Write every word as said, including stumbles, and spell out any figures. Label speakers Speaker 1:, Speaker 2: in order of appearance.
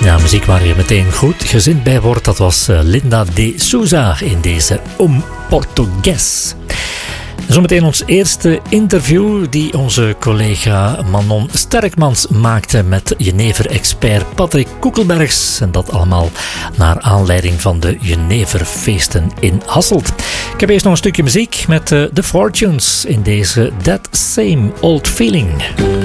Speaker 1: Ja, muziek waar je meteen goed gezind bij wordt, dat was Linda de Souza in deze Um Portugues. Zometeen ons eerste interview die onze collega Manon Sterkmans maakte met jenever-expert Patrick Koekelbergs. En dat allemaal naar aanleiding van de Jeneverfeesten in Hasselt. Ik heb eerst nog een stukje muziek met uh, The Fortunes in deze That Same Old Feeling.